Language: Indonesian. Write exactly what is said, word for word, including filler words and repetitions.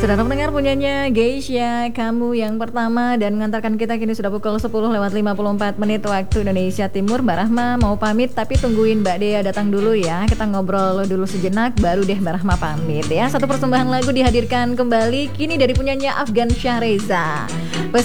Sudah mendengar punyanya Geisha, Kamu Yang Pertama, dan mengantarkan kita kini sudah pukul sepuluh lewat lima puluh empat menit waktu Indonesia Timur. Mbak Rahma mau pamit tapi tungguin Mbak Dea datang dulu ya. Kita ngobrol dulu sejenak baru deh Mbak Rahma pamit ya. Satu persembahan lagu dihadirkan kembali kini dari punyanya Afgan Syah Reza.